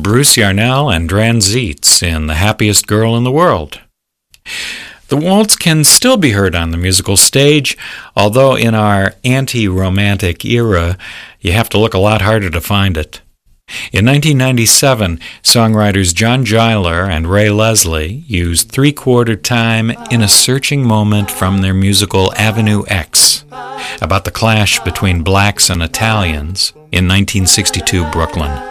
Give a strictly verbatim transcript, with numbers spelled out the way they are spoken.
Bruce Yarnell and Dran Zietz in The Happiest Girl in the World. The waltz can still be heard on the musical stage, although in our anti-romantic era, you have to look a lot harder to find it. In nineteen ninety-seven, songwriters John Giler and Ray Leslie used three-quarter time in a searching moment from their musical Avenue X, about the clash between blacks and Italians in nineteen sixty-two Brooklyn.